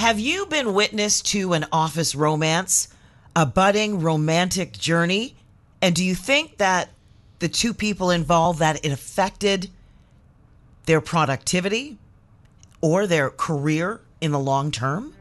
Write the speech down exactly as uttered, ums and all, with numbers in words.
Have you been witness to an office romance, a budding romantic journey? And do you think that the two people involved, that it affected their productivity or their career in the long term?